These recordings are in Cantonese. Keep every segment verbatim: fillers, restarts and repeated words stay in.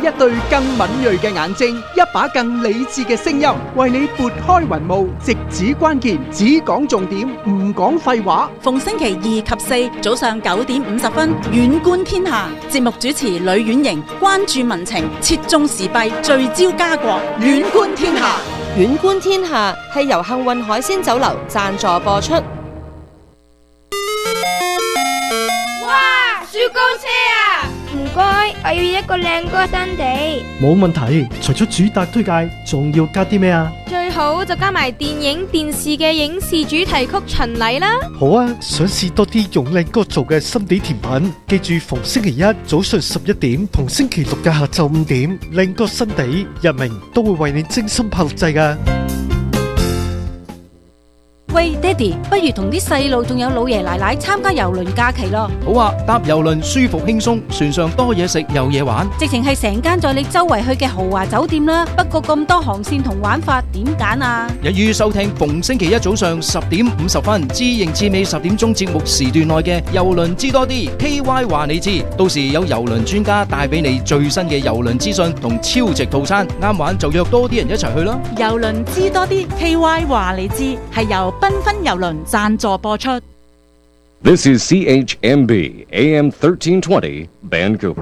一對更敏銳嘅眼睛，一把更理智嘅聲音，為你撥開雲霧，直指關鍵，只講重點，唔講廢話。 逢星期二及四早上九點五十分，遠觀天下。節目主持呂婉瑩，關注民情，切中時弊，聚焦家國。遠觀天下， 遠觀天下係由幸運海鮮酒樓贊助播出。 哇！雪糕車啊！唔該，我要一個靚哥新地。 冇問題，除咗主打推介，仲要加啲咩啊？ 最好就加埋電影電視嘅影視主題曲巡禮啦。 好啊，想試多啲用靚哥做嘅心地甜品，記住逢星期一早上十一點同星期六嘅下晝五點，靚哥新地日明都會為你精心拍錄製㗎。 喂，爹哋，不如同啲細路仲有老爺奶奶參加郵輪假期咯。 好啊，搭郵輪舒服輕鬆，船上多嘢食有嘢玩， 直情係成間載你周圍去嘅豪華酒店啦。不過咁多航線同玩法，點揀啊？ 一於收聽逢星期一早上十點五十分至迎至尾十點鐘節目時段內嘅郵輪知多啲 K Y 話你知，到時有郵輪專家帶俾你最新嘅郵輪資訊同超值套餐，啱玩就約多啲人一齊去啦。 郵輪知多啲 K Y 話你知係由繽紛郵輪贊助播出。 This is C H M B A M thirteen twenty Vancouver。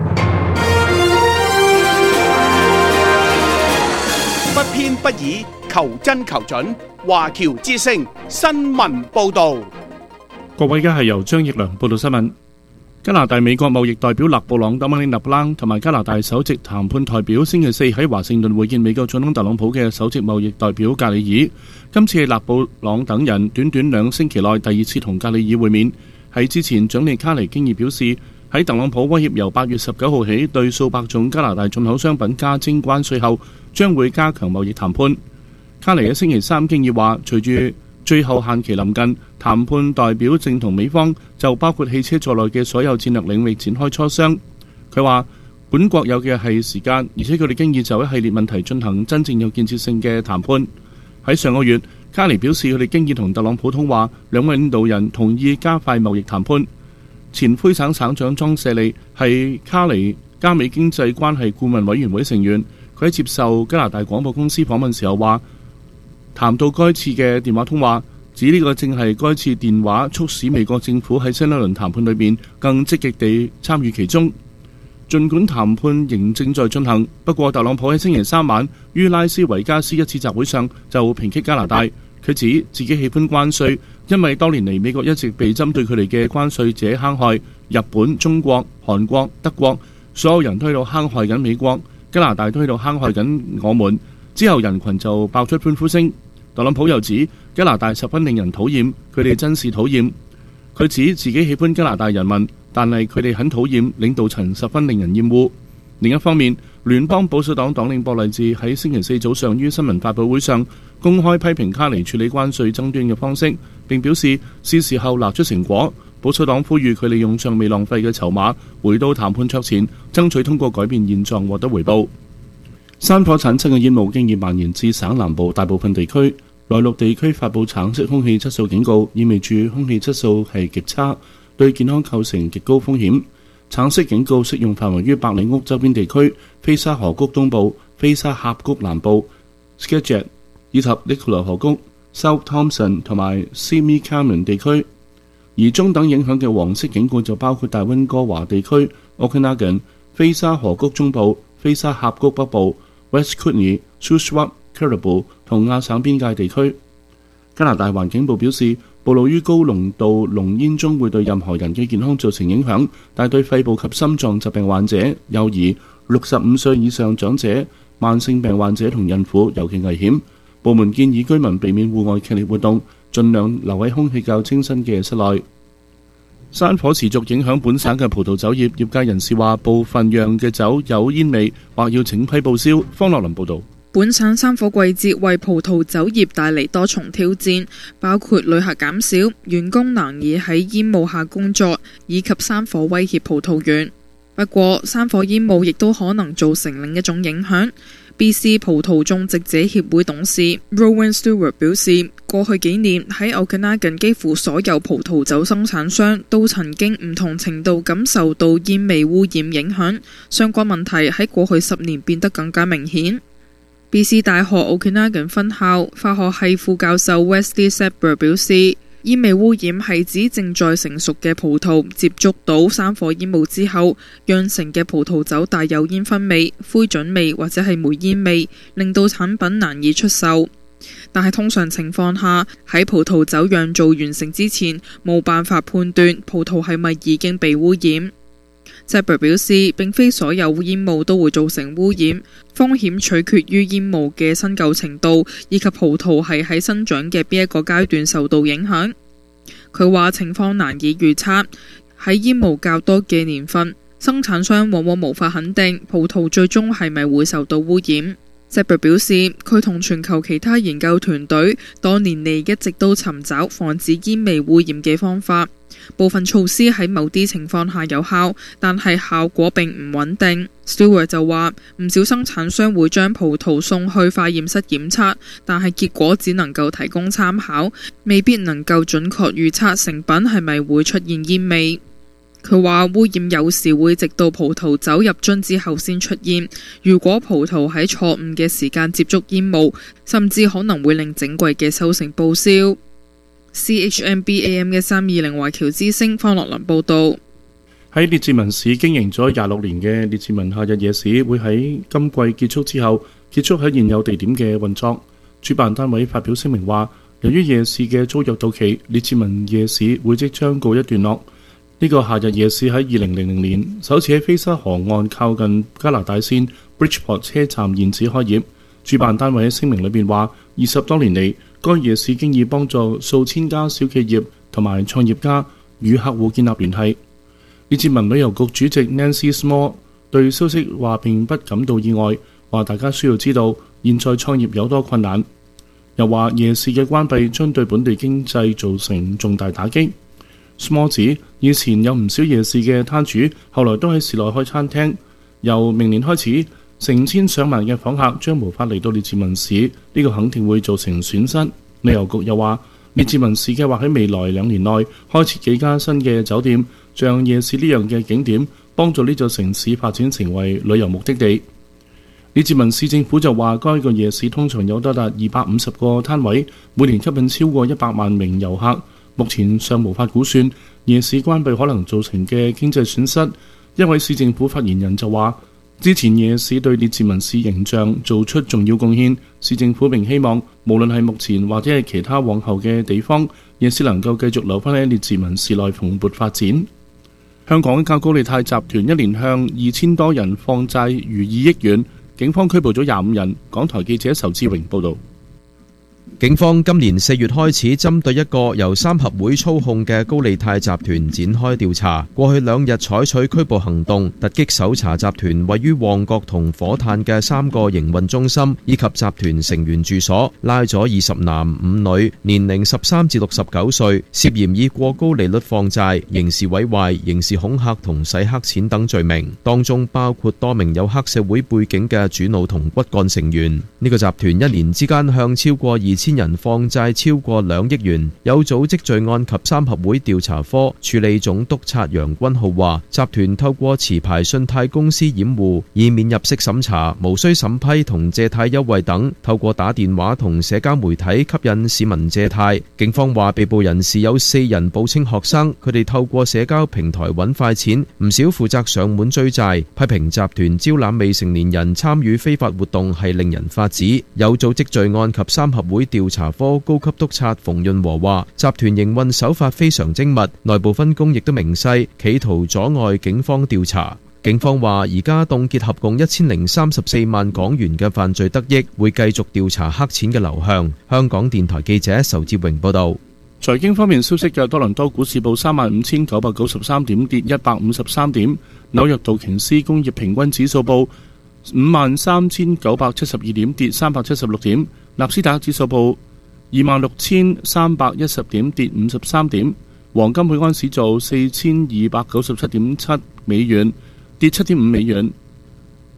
不偏不倚，求真求準，華僑之聲新聞報導。 各位，而家係由張奕良報道新聞。加拿大美國貿易代表勒布朗德馬尼勒布朗同埋加拿大首席談判代表星期四喺華盛頓會見美國總統特朗普嘅首席貿易代表格里爾。今次係勒布朗等人短短兩星期內第二次同格里爾會面。喺之前，總理卡尼經已表示，喺特朗普威脅由八月十九號起對數百種加拿大進口商品加徵關稅後，將會加強貿易談判。卡尼喺星期三經已話，隨住最後限期臨近，談判代表正同美方就包括汽車在內嘅所有戰略領域展開磋商。佢話本國有嘅係時間，而且佢哋經已就一系列問題進行真正有建設性嘅談判。喺上個月，卡尼表示佢哋經已同特朗普通話，兩位領導人同意加快貿易談判。前魁省省長莊舍利係卡尼加美經濟關係顧問委員會成員，佢喺接受加拿大廣播公司訪問時候話，談到該次嘅電話通話，指呢個正係該次電話促使美國政府喺新一輪談判裏面更積極地參與其中。儘管談判仍正在進行，不過特朗普喺星期三晚於拉斯維加斯一次集會上就抨擊加拿大。佢指自己喜歡關稅，因為多年嚟美國一直被針對佢哋嘅關稅者坑害。日本、中國、韓國、德國，所有人都喺度坑害緊美國，加拿大都喺度坑害緊我們。之後人群就爆出歡呼聲。特朗普又指加拿大十分令人討厭，佢哋真是討厭。佢指自己喜歡加拿大人民，但係佢哋很討厭領導層，十分令人厭惡。另一方面，聯邦保守黨黨領博勵治喺星期四早上於新聞發佈會上公開批評卡尼處理關稅爭端嘅方式，並表示是時候拿出成果。保守黨呼籲佢利用尚未浪費嘅籌碼回到談判桌前，爭取通過改變現狀獲得回報。山火產生嘅煙霧經已蔓延至省南部大部分地區，內陸地區發布橙色空氣質素警告，意味住空氣質素係極差，對健康構成極高風險。橙色警告適用範圍於百里屋周邊地區、菲沙河谷東部、菲沙峽谷南部、Skagit 以及 Nicola 河谷、South Thompson 同埋 Simi Cameron 地區。而中等影響嘅黃色警告就包括大溫哥華地區、Okanagan、菲沙河谷中部、菲沙峽谷北部、West Kootenay、Shuswap、Caribou 同亞省邊界地區。加拿大環境部表示，暴露於高濃度濃煙中會對任何人嘅健康造成影響，但對肺部及心臟疾病患者、幼兒、六十五歲以上長者、慢性病患者同孕婦尤其危險。部門建議居民避免戶外劇烈活動，盡量留喺空氣較清新嘅室內。山火持續影響本省嘅葡萄酒業，業界人士話部分釀嘅酒有煙味，或要整批報銷。方樂林報導。 本省山火季節為葡萄酒業帶嚟多重挑戰，包括旅客減少、員工難以喺煙霧下工作，以及山火威脅葡萄園。不過，山火煙霧亦都可能造成另一種影響。 B C 葡萄種植者協會董事 Rowan Stewart 表示，過去幾年喺 Okanagan 幾乎所有葡萄酒生產商都曾經唔同程度感受到煙味污染影響，相關問題喺過去十年變得更加明顯。B C 大學 Okanagan 分校化學系副教授 Wesley Sedber 表示，煙味污染係指正在成熟嘅葡萄接觸到山火煙霧之後，釀成嘅葡萄酒帶有煙燻味、灰燼味或者係煤煙味，令到產品難以出售。但係通常情況下，喺葡萄酒釀造完成之前，冇辦法判斷葡萄係咪已經被污染。Sedber 表示，並非所有煙霧都會造成污染，風險取決於煙霧嘅新舊程度，以及葡萄係喺生長嘅邊一個階段受到影響。佢話情況難以預測，喺煙霧較多嘅年份，生產商往往無法肯定葡萄最終係咪會受到污染。Sedber 表示，佢同全球其他研究團隊多年嚟一直都尋找防止煙味污染嘅方法。部分措施喺某啲情況下有效，但係效果並唔穩定。Stewart 就話，唔少生產商會將葡萄送去化驗室檢測，但係結果只能夠提供參考，未必能夠準確預測成品係咪會出現煙味。佢話污染有時會直到葡萄酒入樽之後先出現，如果葡萄喺錯誤嘅時間接觸煙霧，甚至可能會令整季嘅收成報銷。C H M B A M 嘅三二零華僑之聲方樂林報道。 喺列治文市經營咗廿六年嘅列治文夏日夜市會喺今季結束之後結束喺現有地點嘅運作。主辦單位發表聲明話，由於夜市嘅租約到期，列治文夜市會即將告一段落。呢、這個夏日夜市喺二零零零年首次喺菲沙河岸靠近加拿大線 Bridgeport 車站現址開業。主辦單位喺聲明裏邊話，二十多年嚟，該夜市經已幫助數千家小企業同埋創業家與客戶建立聯繫。列治文旅遊局主席 Nancy Small 對消息話並不感到意外，話大家需要知道現在創業有多困難。又話夜市嘅關閉將對本地經濟造成重大打擊。Small 指以前有唔少夜市嘅攤主，後來都喺市內開餐廳。由明年開始，成千上萬嘅訪客將無法嚟到列治文市，呢、這個肯定會造成損失。旅遊局又話，列治文市計劃喺未來兩年內開設幾家新嘅酒店，將夜市呢樣嘅景點幫助呢座城市發展成為旅遊目的地。列治文市政府就話，該個夜市通常有多達二百五十個攤位，每年吸引超過一百萬名遊客。目前尚無法估算夜市關閉可能造成嘅經濟損失。一位市政府發言人就話，之前夜市對列治文市形象做出重要貢獻，市政府並希望無論係目前或者係其他往後嘅地方，夜市能夠繼續留返喺列治文市內蓬勃發展。香港一家高利貸集團一年向二千多人放債逾二億元，警方拘捕咗廿五人。港台記者仇志榮報導。 警方今年四月開始針對一個由三合會操控嘅高利貸集團展開調查。過去兩日採取拘捕行動，突擊搜查集團位於旺角同火炭嘅三個營運中心以及集團成員住所，拉咗二十男五女，年齡十三至六十九歲，涉嫌以過高利率放債、刑事毀壞、刑事恐嚇同洗黑錢等罪名，當中包括多名有黑社會背景嘅主腦同骨幹成員。呢、這個集團一年之間向超過二千人放債超過兩億元。有組織罪案及三合會調查科處理總督察楊君浩話，集團透過持牌信貸公司掩護，以免入息審查、無需審批同借貸優惠等，透過打電話同社交媒體吸引市民借貸。警方話，被捕人士有四人報稱學生，佢哋透過社交平台揾快錢，唔少負責上門追債。批評集團招攬未成年人參與非法活動係令人髮指。有組織罪案及三合會調查科高級督察馮潤和話，集團營運手法非常精密，內部分工亦都明細，企圖阻礙警方調查。警方話，而家凍結合共一千零三十四萬港元嘅犯罪得益，會繼續調查黑錢嘅流向。香港電台記者仇志榮報道。 財經方面消息嘅，多倫多股市報三萬五千九百九十三點，跌一百五十三點；紐約道瓊斯工業平均指數報五萬三千九百七十二點，跌三百七十六點；納斯達克指數報二萬六千三百一十點，跌五十三點。黃金每盎司做四千二百九十七點七美元，跌七點五美元。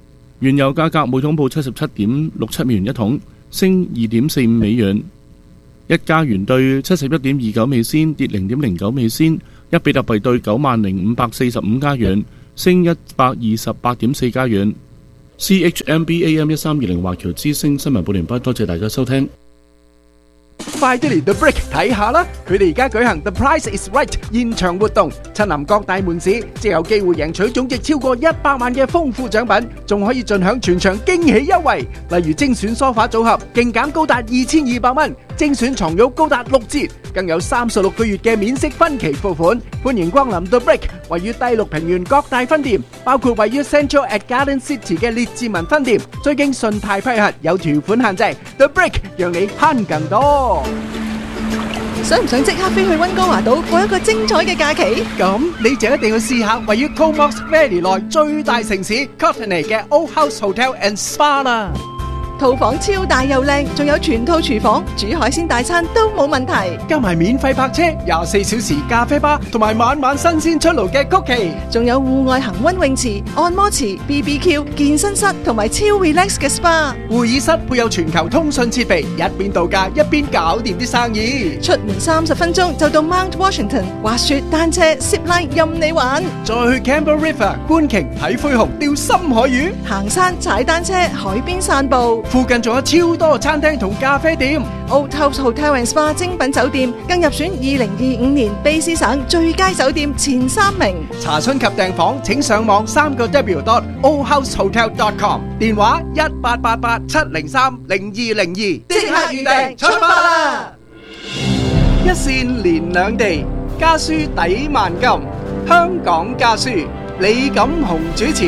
原油價格每桶報七十七點六七美元一桶，升二點四五美元。一加元兌七十一點二九美仙，跌零點零九美仙。一比特幣兌九萬零五百四十五加元，升一百二十八點四加元。C H M B A M 一三二零華僑之聲新聞報完畢，多謝大家收聽。 快啲嚟 The Brick 睇下啦！佢哋而家舉行 The Price is Right 現場活動，親臨各大門市，即有機會贏取總值超過一百萬嘅豐富獎品，仲可以盡享全場驚喜優惠，例如精選梳化組合勁減高達二千二百蚊，精選床褥高達六折，更有三十六個月嘅免息分期付款。歡迎光臨 The Brick， 位於第六平原各大分店，包括位於 Central at Garden City 嘅列治文分店，最經信貸批核，有條款限制。The Brick 讓你慳更多。 想唔想即刻飛去溫哥華島過一個精彩嘅假期？ 咁你就一定要試下位於 Comox Valley 內最大城市 Courtenay 嘅 Old House Hotel and Spa 啦。 套房超大又靚，仲有全套廚房，煮海鮮大餐都冇問題。 加埋免費泊車、廿四小時咖啡吧，同埋晚晚新鮮出爐嘅曲奇， 仲有戶外恒溫泳池、按摩池、B B Q、健身室同埋超 relax 嘅 S P A。 會議室配有全球通訊設備，一邊度假一邊搞掂啲生意。 出門三十分鐘就到 Mount Washington， 滑雪、單車、zip line 任你玩。 再去 Campbell River 觀鯨、睇灰熊、釣深海魚， 行山、踩單車、海邊散步。 附近仲有超多餐廳同咖啡店。 Old House Hotel and Spa 精品酒店更入選二零二五年卑詩省最佳酒店前三名。 查詢及訂房請上網三個 W dot old house hotel dot com， 電話一八八八七零三零二零二，即刻預訂出發啦！一線連兩地，家書抵萬金。香港家書，李錦雄主持。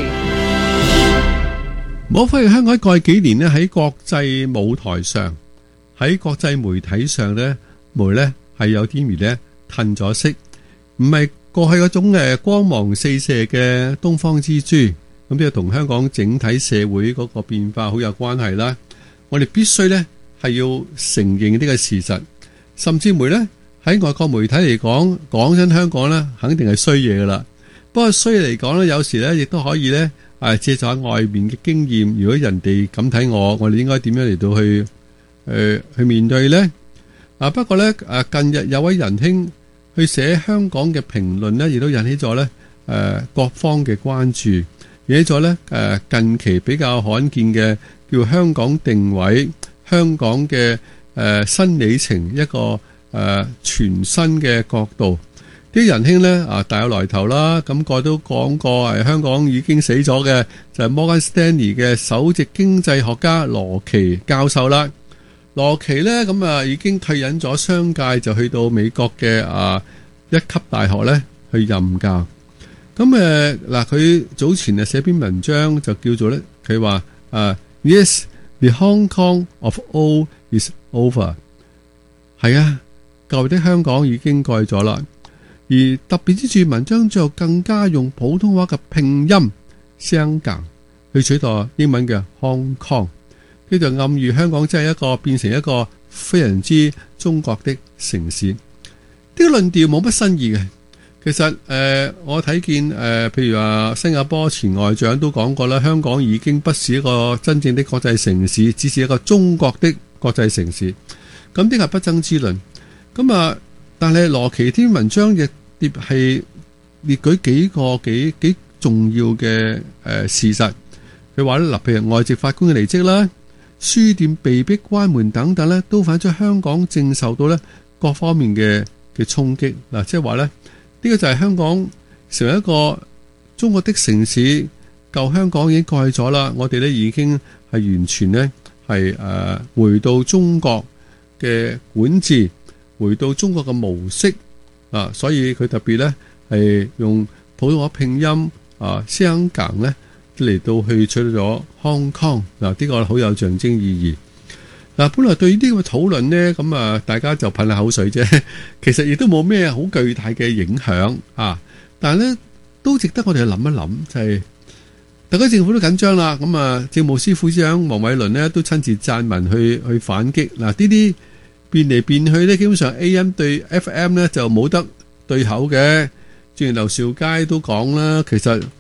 冇發現香港過去幾年咧喺國際舞台上，喺國際媒體上咧，梅咧係有啲咪咧褪咗色，唔係過去嗰種誒光芒四射嘅東方之珠，咁就同香港整體社會嗰個變化好有關係啦。我哋必須咧係要承認呢個事實，甚至梅咧喺外國媒體嚟講，講真香港咧肯定係衰嘢噶啦。不過衰嚟講咧，有時咧亦都可以咧。啊！借助外面嘅經驗，如果人哋咁睇我，我哋應該點樣嚟到去誒、呃、去面對呢？啊！不過呢，啊近日有位仁兄去寫香港嘅評論呢，亦都引起咗呢誒各方嘅關注，引起咗呢誒、啊、近期比較罕見嘅叫香港定位、香港嘅誒、啊、新里程一個誒、啊、全新嘅角度。啲仁兄咧啊，大有來頭啦！咁個都講過，係香港已經死咗嘅就係摩根士丹利嘅首席經濟學家羅奇教授啦。羅奇咧咁啊，已經退隱咗商界，就去到美國嘅啊一級大學咧去任教。咁誒嗱，佢早前啊寫篇文章就叫做咧，佢話啊 Yes, the Hong Kong of old is over。係啊，舊的香港已經過咗啦。而特別之處，文章最後更加用普通話嘅拼音香港去取代英文嘅 Hong Kong， 呢就暗喻香港真係一個變成一個非常之中國的城市。呢個論調冇乜新意嘅。其實誒、呃，我睇見誒、呃，譬如話新加坡前外長都講過啦，香港已經不是一個真正的國際城市，只是一個中國的國際城市。咁呢個係不爭之論。咁啊。但係羅奇篇文章亦列係列舉幾個幾幾重要嘅誒、呃、事實。佢話咧，嗱，譬如外籍法官嘅離職啦，書店被逼關門等等咧，都反映出香港正受到咧各方面嘅嘅衝擊。嗱，即係話咧，呢、這個就係香港成為一個中國的城市，舊香港已經過去咗啦。我哋咧已經係完全咧係誒回到中國嘅管治。回到中國嘅模式啊，所以佢特別咧係用普通話拼音啊，香港咧嚟到去取代咗 Hong Kong 嗱，呢個好有象徵意義。嗱，本來對呢個討論呢，咁啊，大家就噴下口水啫，其實亦都冇咩好巨大嘅影響啊。但係咧都值得我哋去諗一諗，就係特區政府都緊張啦。咁啊，政務司副司長黃偉綸呢都親自撰文去去反擊嗱，呢啲。變嚟變去咧，基本上 A M 對 F M 咧就冇得對口嘅。正如劉兆佳都講啦，其實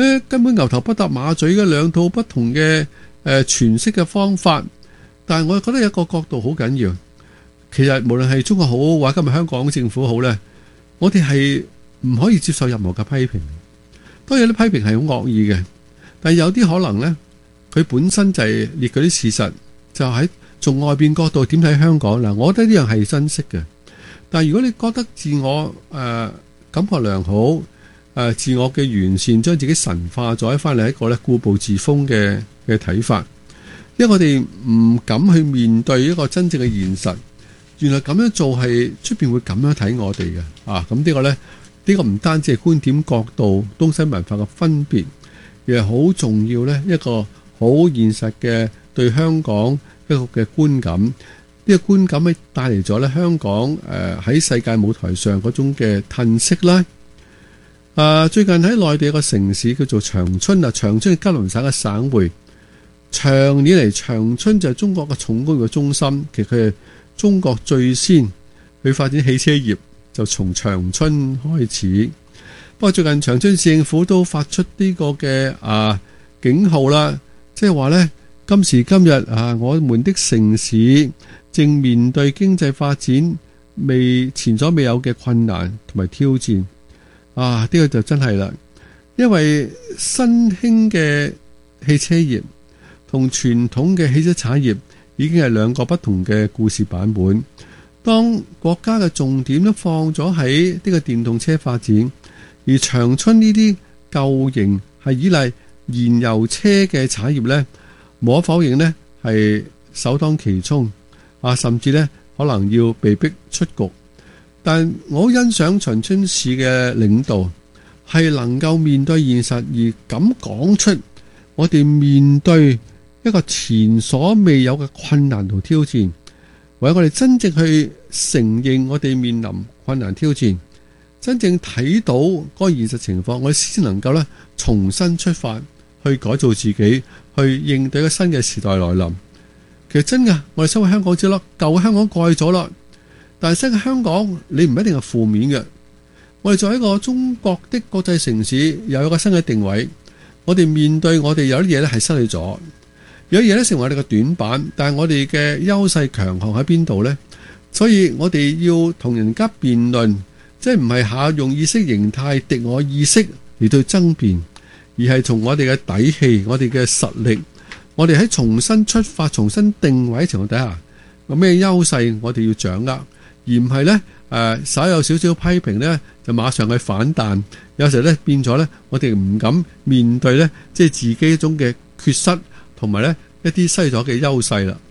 誒根本牛頭不搭馬嘴嘅兩套不同嘅誒詮釋嘅方法。但係我覺得有一個角度好緊要，其實無論係中國好或者今日香港政府好呢，我哋係唔可以接受任何嘅批評。當然有啲批評係好惡意嘅，但係有啲可能呢，佢本身就係列舉啲事實，就喺從外邊角度點睇香港嗱，我覺得呢樣係珍惜嘅。但係如果你覺得自我誒、呃、感覺良好，誒、呃、自我嘅完善，將自己神化咗翻嚟一個咧固步自封嘅嘅睇法，因為我哋唔敢去面對一個真正嘅現實。原來咁樣做係出邊會咁樣睇我哋嘅啊！咁呢個呢，呢、呢個唔單止係觀點角度、東西文化嘅分別，亦係好重要呢一個好現實嘅對香港一個嘅觀感。呢、呢個觀感咧帶嚟咗呢香港誒喺、呃、世界舞台上嗰種嘅褪色啦。啊，最近喺內地有個城市叫做長春啊，長春係吉林省嘅省會。長年嚟，長春就係中國嘅重工業嘅中心，其實佢係中國最先去發展汽車業，就從長春開始。不過最近長春市政府都發出呢個嘅啊警號啦，即係話呢，今時今日啊，我們的城市正面對經濟發展未前所未有嘅困難同埋挑戰。啊，呢個就真係啦，因為新興嘅汽車業同傳統嘅汽車產業已經係兩個不同嘅故事版本。當國家嘅重點都放咗喺呢個電動車發展，而長春呢啲舊型係依賴燃油車嘅產業呢，無可否認呢係首當其衝啊，甚至呢可能要被逼出局。但我好欣賞長春市嘅領導係能夠面對現實，而咁講出我哋面對一個前所未有嘅困難同挑戰，為我哋真正去承認我哋面臨困難挑戰，真正睇到嗰個現實情況，我哋先能夠咧重新出發，去改造自己，去應對一個新嘅時代來臨。其實真㗎，我哋生活香港之咯，舊香港過去咗啦，但係新嘅香港你唔一定係負面嘅。我哋作為一個中國的國際城市，又有一個新嘅定位，我哋面對我哋有啲嘢咧係失去咗。有嘢咧成為我哋嘅短板，但係我哋嘅優勢強項喺邊度呢？所以我哋要同人家辯論，即係唔係下用意識形態敵我意識嚟對爭辯，而係從我哋嘅底氣、我哋嘅實力，我哋喺重新出發、重新定位情況底下，有咩優勢我哋要掌握，而唔係呢誒稍有少少批評呢，就馬上去反彈。有時候呢變咗呢，我哋唔敢面對呢，即係自己一種嘅缺失。同埋呢一啲失咗嘅優勢啦。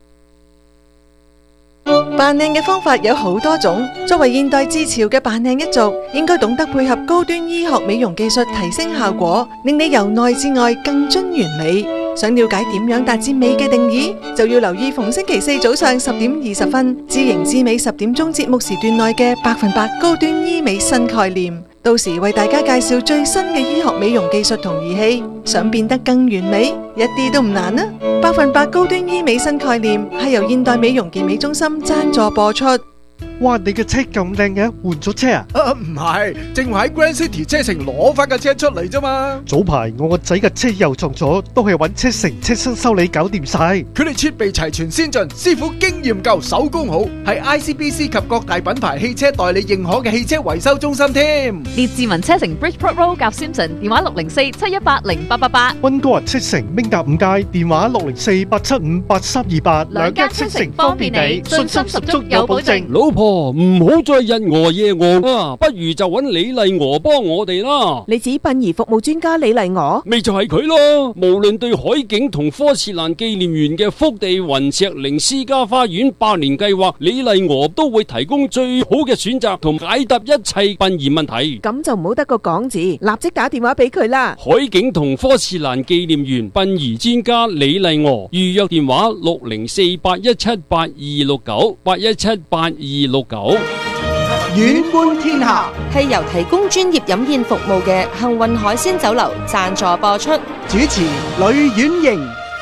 扮靚嘅方法有好多種，作為現代自潮嘅扮靚一族，應該懂得配合高端醫學美容技術提升效果，令你由內至外更臻完美。想了解點樣達至美嘅定義，就要留意逢星期四早上十點二十分，知型知美十點鐘節目時段內嘅百分百高端醫美新概念。到時為大家介紹最新嘅醫學美容技術同儀器，想變得更完美，一啲都唔難啊！百分百高端醫美新概念係由現代美容健美中心贊助播出。 哇！你嘅車咁靚嘅，換咗車啊？ 啊，唔係，正話喺 Grand City 車城攞翻架車出嚟啫嘛。 早排我個仔嘅車又撞咗，都係揾車城車身修理搞掂晒。 佢哋設備齊全先進，師傅經驗夠，手工好，係 I C B C 及各大品牌汽車代理認可嘅汽車維修中心添。 列治文車城 Bridgeport Road 夾 Simpson， 電話六零四七一八零八八八。 溫哥華車城明達五街，電話六零四八七五八三二八。 兩間車城方便你，信心十足有保證。 老婆唔好再日餓夜餓啊，不如就揾李麗娥幫我哋啦。 你指殯儀服務專家李麗娥？ 咪就係佢咯。無論對海景同科切蘭紀念園嘅福地雲石靈私家花園百年計劃，李麗娥都會提供最好嘅選擇同解答一切殯儀問題。 咁就唔好得個講字，立即打電話俾佢啦。 海景同科切蘭紀念園殯儀專家李麗娥，預約電話六零四八一七八二六九八一七八二六九。 遠觀天下係由提供專業飲宴服務嘅幸運海鮮酒樓贊助播出。 主持呂婉瑩。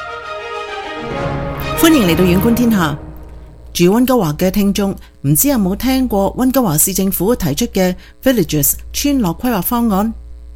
歡迎嚟到遠觀天下。住溫哥華嘅聽眾唔知有冇聽過溫哥華市政府提出嘅 Villages 村落規劃方案？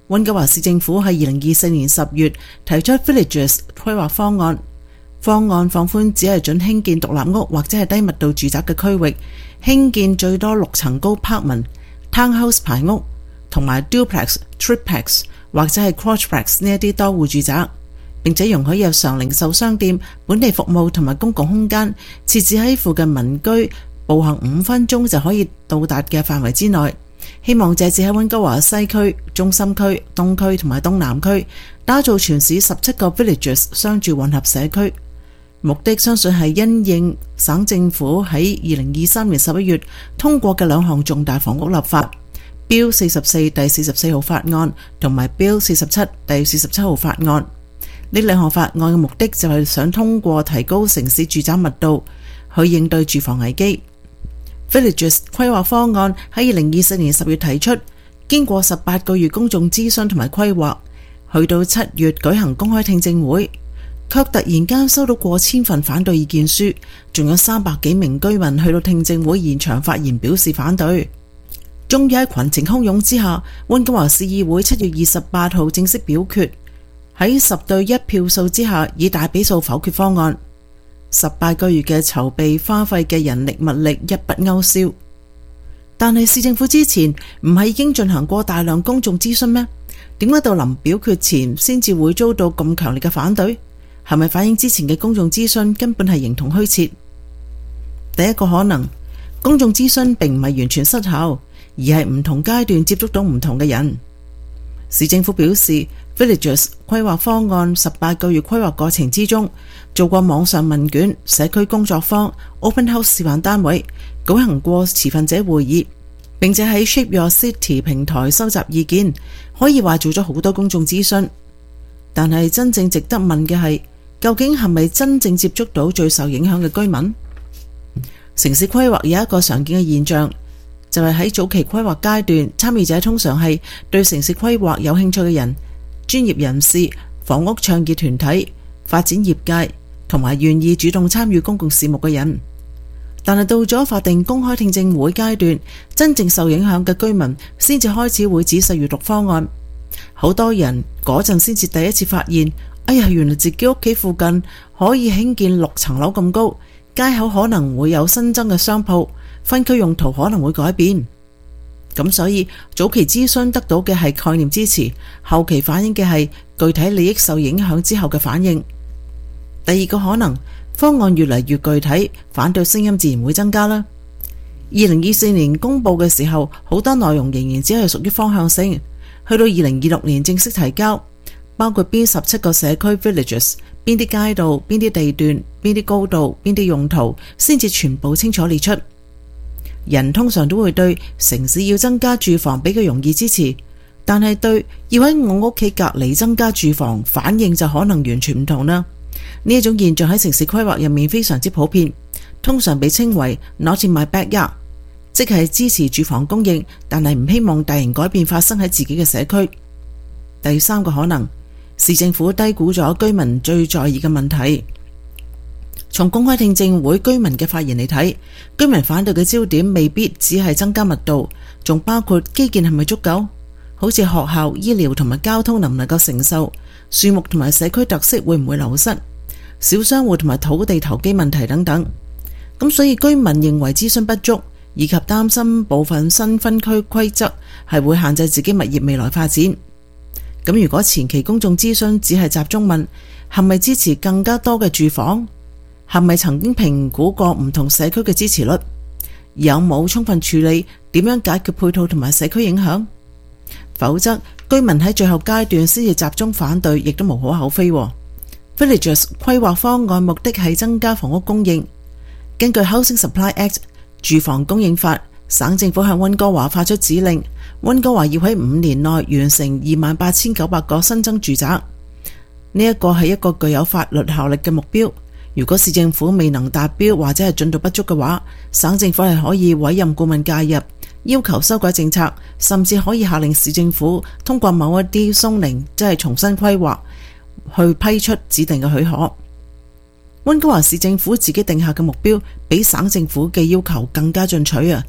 溫哥華市政府喺二零二四年十月提出 Villages 規劃方案，方案放寬只係准興建獨立屋或者係低密度住宅嘅區域，興建最多六層高 Parkman、Townhouse 排屋同埋 Duplex、Triplex 或者係 Quadplex 呢一啲多戶住宅，並且容許日常零售商店、本地服務同埋公共空間設置喺附近民居步行五分鐘就可以到達嘅範圍之內。希望借此喺溫哥華西區、中心區、東區同埋東南區打造全市十七個 Villages 商住混合社區。目的相信係因應省政府喺二零二三年十一月通過嘅兩項重大房屋立法 Bill 四十四第四十四號法案同埋 Bill 四十七第四十七號法案。呢兩項法案嘅目的就係想通過提高城市住宅密度去應對住房危機。Villages 規劃方案喺二零二四年十月提出，經過十八個月公眾諮詢同埋規劃，去到七月舉行公開聽證會，卻突然間收到過千份反對意見書，仲有三百幾名居民去到聽證會現場發言表示反對。終於喺群情洶湧之下，溫哥華市議會七月二十八號正式表決，喺十對一票數之下以大比數否決方案。十八個月嘅籌備花費嘅人力物力一筆勾銷，但係市政府之前唔係已經進行過大量公眾諮詢咩？點解到臨表決前先至會遭到咁強烈嘅反對？係咪反映之前嘅公眾諮詢根本係形同虛設？第一個可能，公眾諮詢並唔係完全失效，而係唔同階段接觸到唔同嘅人。市政府表示，Villages 規劃方案十八個月規劃過程之中，做過網上問卷、社區工作坊、Open House 示範單位，舉行過持份者會議，並且喺 Shape Your City 平台收集意見，可以話做咗好多公眾諮詢。但係真正值得問嘅係，究竟係咪真正接觸到最受影響嘅居民？城市規劃有一個常見嘅現象，就係喺早期規劃階段，參與者通常係對城市規劃有興趣嘅人、專業人士、房屋倡議團體、發展業界同埋願意主動參與公共事務嘅人。但係到咗法定公開聽證會階段，真正受影響嘅居民先至開始會仔細閱讀方案。好多人嗰陣先至第一次發現，哎呀，原來自己屋企附近可以興建六層樓咁高，街口可能會有新增嘅商鋪，分區用途可能會改變。咁所以早期諮詢得到嘅係概念支持，後期反映嘅係具體利益受影響之後嘅反應。第二個可能，方案越嚟越具體，反對聲音自然會增加啦。二零二四年公布嘅時候，好多內容仍然只係屬於方向性，去到二零二六年正式提交，包括邊十七個社區 Villages， 邊啲街道、邊啲地段、邊啲高度、邊啲用途，先至全部清楚列出。人通常都會對城市要增加住房比較容易支持，但係對要喺我屋企隔離增加住房，反應就可能完全唔同啦。呢一種現象喺城市規劃入面非常之普遍，通常被稱為 Not in my backyard， 即係支持住房供應，但係唔希望大型改變發生喺自己嘅社區。第三個可能，市政府低估咗居民最在意嘅問題。從公開聽證會居民嘅發言嚟睇，居民反對嘅焦點未必只係增加密度，仲包括基建係咪足夠，好似學校、醫療同埋交通能唔能夠承受，樹木同埋社區特色會唔會流失，小商戶同埋土地投機問題等等。咁所以居民認為諮詢不足，以及擔心部分新分區規則係會限制自己物業未來發展。咁如果前期公眾諮詢只係集中問係咪支持更加多嘅住房，係咪曾經評估過唔同社區嘅支持率，有冇充分處理點樣解決配套同埋社區影響，否則居民喺最後階段先至集中反對，亦都無可厚非。Villages 規劃方案目的係增加房屋供應。根據 Housing Supply Act 住房供應法，省政府向溫哥華發出指令，溫哥華要喺五年內完成二萬八千九百個新增住宅。呢一個係一個具有法律效力嘅目標。如果市政府未能達標或者係進度不足嘅話，省政府係可以委任顧問介入，要求修改政策，甚至可以下令市政府通過某一啲鬆零，即係重新規劃，去批出指定嘅許可。溫哥華市政府自己定下嘅目標比省政府嘅要求更加進取啊！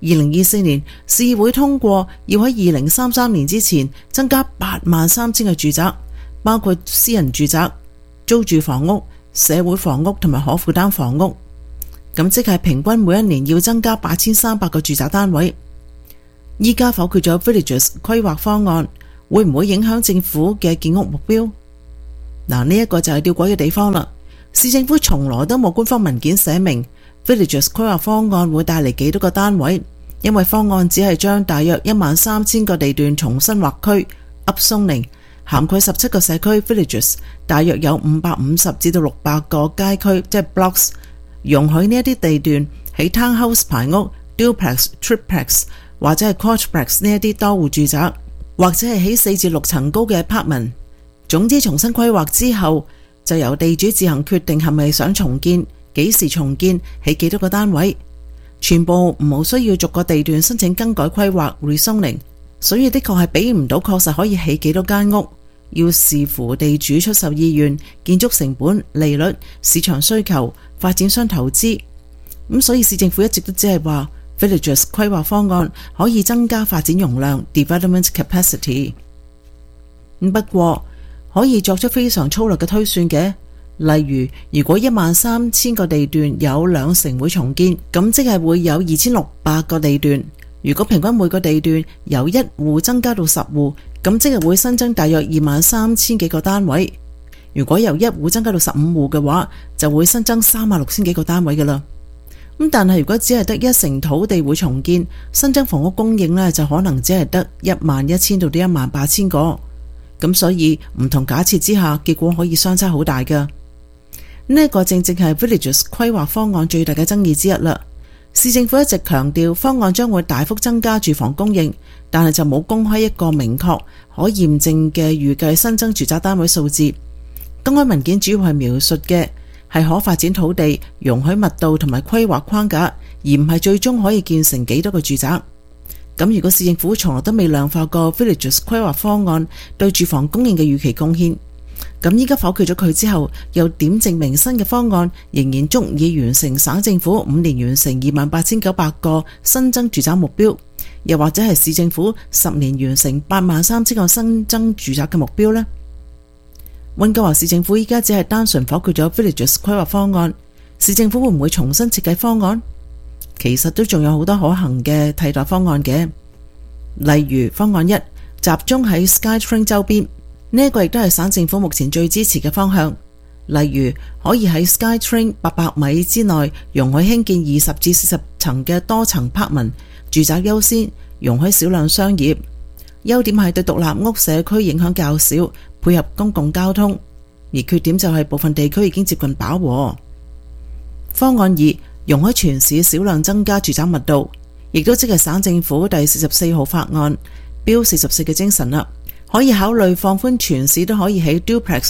零二四年市議會通過要喺二零三三年之前增加八萬三千個住宅，包括私人住宅、租住房屋、社會房屋同埋可負擔房屋。咁即係平均每一年要增加八千三百個住宅單位。依家否決咗 Villages 規劃方案，會唔會影響政府嘅建屋目標？嗱，呢一個就係吊詭嘅地方啦。市政府從來都冇官方文件寫明 Villages 規劃方案會帶嚟幾多個單位，因為方案只係將大約一萬三千個地段重新劃區 upzoning， 涵蓋十七個社區 Villages， 大約有五百五十至到六百個街區，即係 blocks， 容許呢一啲地段喺 townhouse 排屋、duplex、triplex 或者係 quadplex 呢一啲多戶住宅，或者係喺四至六層高嘅 apartment。總之重新規劃之後，就由地主自行決定係咪想重建、幾時重建、起幾多個單位，全部唔好需要逐個地段申請更改規劃 rezoning， 所以的確係俾唔到確實可以起幾多間屋，要視乎地主出售意願、建築成本、利率、市場需求、發展商投資。咁所以市政府一直都只係話 Villages 規劃方案可以增加發展容量 development capacity。 不過可以作出非常粗略嘅推算嘅，例如如果一萬三千個地段有兩成會重建，咁即係會有二千六百個地段。如果平均每個地段由一戶增加到十戶，咁即係會新增大約二萬三千幾個單位。如果由一戶增加到十五戶嘅話，就會新增三萬六千幾個單位㗎喇。咁但係如果只係得一成土地會重建，新增房屋供應呢，就可能只係得一萬一千到啲一萬八千個。咁所以唔同假設之下，結果可以相差好大㗎。呢一個正正係 Villages 規劃方案最大嘅爭議之一啦。市政府一直強調方案將會大幅增加住房供應，但係就冇公開一個明確可驗證嘅預計新增住宅單位數字。公開文件主要係描述嘅係可發展土地、容許密度同埋規劃框架，而唔係最終可以建成幾多個住宅。咁如果市政府從來都未量化過 Villages 規劃方案對住房供應嘅預期貢獻，咁依家否決咗佢之後，又點證明新嘅方案仍然足以完成省政府五年完成二萬八千九百個新增住宅目標，又或者係市政府十年完成八萬三千個新增住宅嘅目標呢？溫哥華市政府依家只係單純否決咗 Villages 規劃方案，市政府會唔會重新設計方案？其實都仲有好多可行嘅替代方案嘅，例如方案一，集中喺 SkyTrain 周邊，呢一個亦都係省政府目前最支持嘅方向。例如可以喺 SkyTrain 八百米之內容許興建二十至四十層嘅多層 apartment， 住宅優先，容許少量商業。優點係對獨立屋社區影響較少，配合公共交通，而缺點就係部分地區已經接近飽和。方案二，容許全市少量增加住宅密度，亦都即係省政府第四十四號法案標四十四嘅精神啦。可以考慮放寬全市都可以起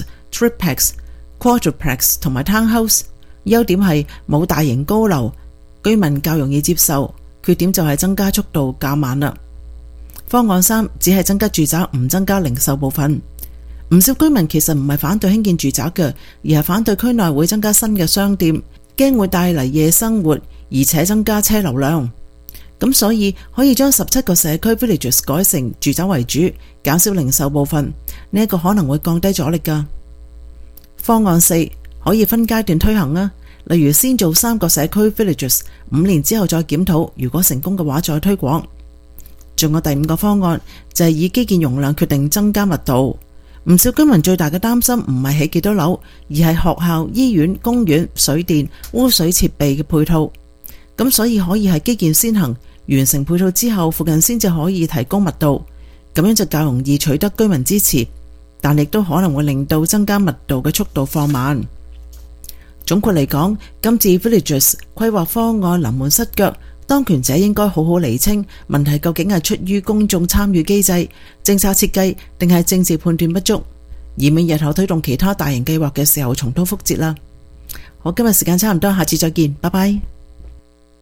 duplex、triplex、quadruplex 同埋 townhouse。優點係冇大型高樓，居民較容易接受。缺點就係增加速度較慢啦。方案三只係增加住宅，唔增加零售部分。唔少居民其實唔係反對興建住宅嘅，而係反對區內會增加新嘅商店，驚會帶嚟夜生活，而且增加車流量。咁所以可以將十七個社區 Villages 改成住宅為主，減少零售部分，呢一個可能會降低阻力㗎。方案四可以分階段推行啊，例如先做三個社區 Villages， 五年之後再檢討，如果成功嘅話再推廣。仲有第五個方案就係以基建容量決定增加密度。唔少居民最大嘅擔心唔係起幾多樓，而係學校、醫院、公園、水電、污水設備嘅配套。咁所以可以係基建先行，完成配套之後，附近先至可以提高密度，咁樣就較容易取得居民支持，但亦都可能會令到增加密度嘅速度放慢。總括嚟講，今次 Villages 規劃方案臨門失腳，當權者應該好好釐清問題究竟係出於公眾參與機制、政策設計定係政治判斷不足，以免日後推動其他大型計劃嘅時候重蹈覆轍啦。好，今日時間差唔多，下次再見，拜拜。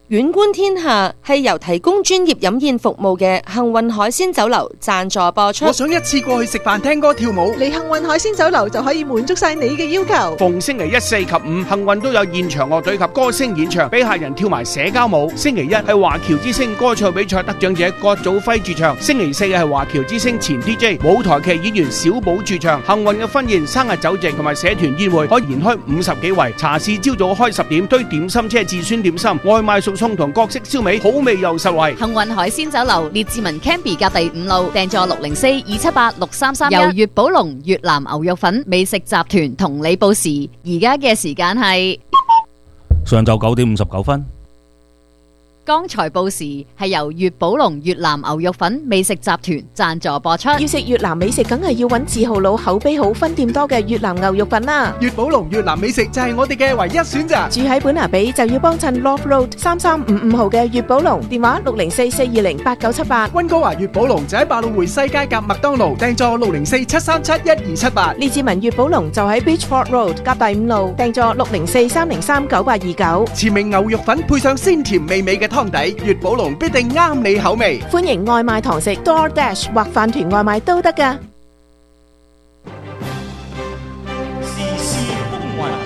遠觀天下係由提供專業飲宴服務嘅幸運海鮮酒樓贊助播出。 我想一次過去食飯、聽歌、跳舞， 嚟幸運海鮮酒樓就可以滿足晒你嘅要求。 逢星期一、四及五，幸運都有現場樂隊及歌星演唱，俾客人跳埋社交舞。星期一係華僑之星歌唱比賽得獎者郭祖輝駐唱，星期四係華僑之星前 D J 舞台劇演員小寶駐唱。幸運嘅婚宴、生日酒席同埋社團宴會可以延開五十幾圍。茶市朝早開十點，堆點心車至酸點心，外賣熟餸同各式燒味，好味又實惠。 幸運海鮮酒樓列治文 Canby 隔第五路，訂座六零四二七八六三三一。由粵寶龍越南牛肉粉美食集團同你報時，而家嘅時間係上晝九點五十九分。 剛才報時係由粵寶龍越南牛肉粉美食集團贊助播出。 要食越南美食，梗係要揾字號佬、口碑好、分店多嘅越南牛肉粉啦。 粵寶龍越南美食就係我哋嘅唯一選擇。 住喺本拿比就要幫襯 Love Road 三三五五號嘅粵寶龍，電話六零四四二零八九七八。 溫哥華粵寶龍就喺百老匯西街夾麥當勞，訂座六零四七三七一二七八。 列治文粵寶龍就喺 Beachford Road 夾第五路，訂座六零四三零三九八二九。 前名牛肉粉配上鮮甜美味嘅湯底，粵寶龍必定啱你口味。 歡迎外賣堂食 DoorDash 或飯團外賣都得㗎。 時事風雲，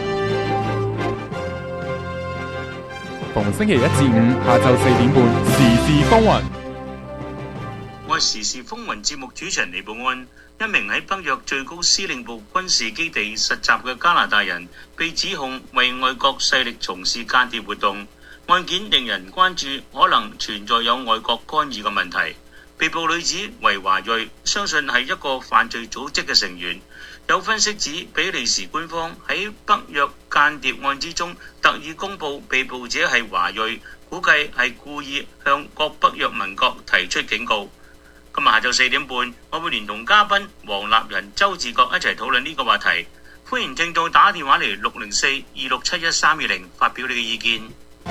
逢星期一至五下晝四點半，時事風雲。 我係時事風雲節目主持人李寶安。一名喺北約最高司令部軍事基地實習嘅加拿大人，被指控為外國勢力從事間諜活動。案件令人關注，可能存在有外國干預嘅問題。被捕女子為華裔，相信係一個犯罪組織嘅成員。有分析指，比利時官方喺北約間諜案之中特意公佈被捕者係華裔，估計係故意向各北約盟國提出警告。今日下晝四點半，我會連同嘉賓黃立仁、周志國一齊討論呢個話題。歡迎聽眾打電話嚟六零四二六七一三二零發表你嘅意見。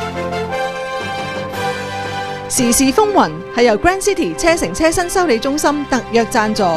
時事風雲係由 Grand City 車城車身修理中心特約贊助。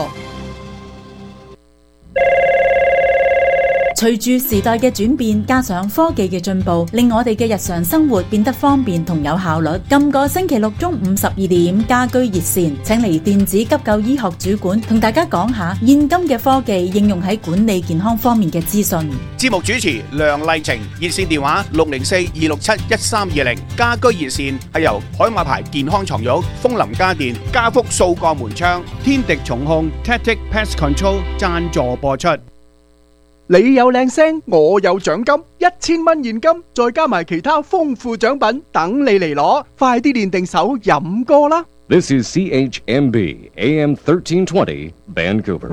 隨住時代嘅轉變，加上科技嘅進步，令我哋嘅日常生活變得方便同有效率。今個星期六中午十二點，家居熱線請嚟電子急救醫學主管同大家講下現今嘅科技應用喺管理健康方面嘅資訊。 節目主持梁麗晴，熱線電話六零四二六七一三二零。家居熱線係由海馬牌健康床褥、風林家電、家福數個門窗、天敵重控、Tactic Pest Control 贊助播出。 你有靚聲，我有獎金，一千蚊現金，再加埋其他豐富獎品，等你嚟攞，快啲練定手飲歌啦！ This is C H M B A M thirteen twenty Vancouver。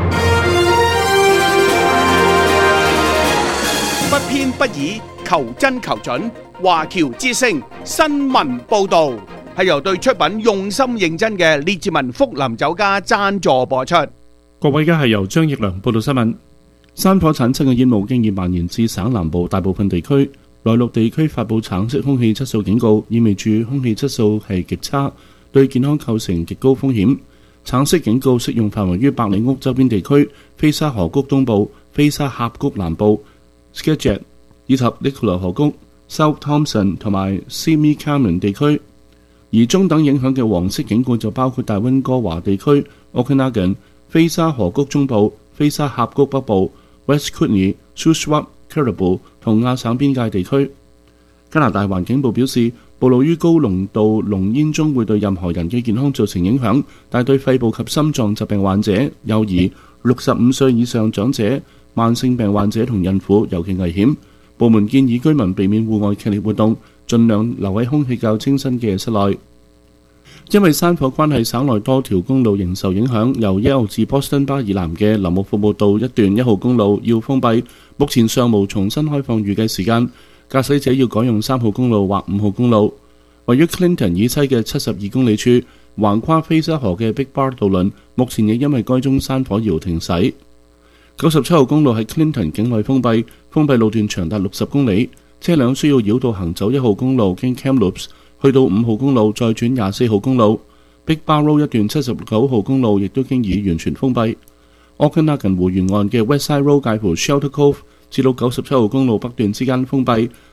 不偏不倚，求真求準，華僑之聲新聞報導係由對出品用心認真嘅列治文福林酒家贊助播出。 各位，而家係由張奕良報道新聞。山火產生嘅煙霧經已蔓延至省南部大部分地區，內陸地區發布橙色空氣質素警告，意味住空氣質素係極差，對健康構成極高風險。橙色警告適用範圍於百里屋周邊地區、菲沙河谷東部、菲沙峽谷南部、Skagit 以及 Nicola 河谷、South Thompson 同埋 Simi Cameron 地區。而中等影響嘅黃色警告就包括大溫哥華地區、Okanagan、菲沙河谷中部、菲沙峽谷北部、West Kootenay、Shuswap、Caribou 同亞省邊界地區。加拿大環境部表示，暴露於高濃度濃煙中會對任何人嘅健康造成影響，但對肺部及心臟疾病患者、幼兒、六十五歲以上長者、慢性病患者同孕婦尤其危險。部門建議居民避免戶外劇烈活動，盡量留喺空氣較清新嘅室內。因為山火關係，省內多條公路仍受影響，由 Yale 至 Boston Bar 以南嘅林木服務道一段一號公路要封閉，目前尚無重新開放預計時間，駕駛者要改用三號公路或五號公路。位於 Clinton 以西嘅七十二公里處，橫跨菲沙河嘅 Big Bar 渡輪，目前亦因為該宗山火而停駛。九十七號公路喺 Clinton 境內封閉，封閉路段長達六十公里，車輛需要繞道行走一號公路經 Kamloops去到五號公路，再轉廿四號公路。Big Bar Road 一段七十九號公路亦都經已完全封閉。Okanagan 湖沿岸嘅 Westside Road 介乎 Shelter Cove 至到九十七號公路北段之間封閉，